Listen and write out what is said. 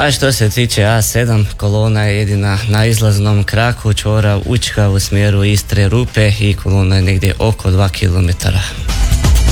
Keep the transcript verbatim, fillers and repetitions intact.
A što se tiče A sedam, kolona je jedina na izlaznom kraku čvora Učka u smjeru Istre Rupe i kolona je negdje oko dva kilometra.